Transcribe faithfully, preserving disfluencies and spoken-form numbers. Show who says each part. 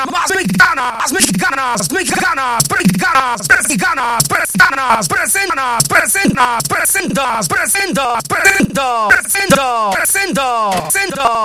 Speaker 1: más mexicanas, mexicanas, mexicanas, mexicanas, mexicanas, mexicanas, presentas, presentas, presentas, presentas, presentas, presentas, presentas, presentas.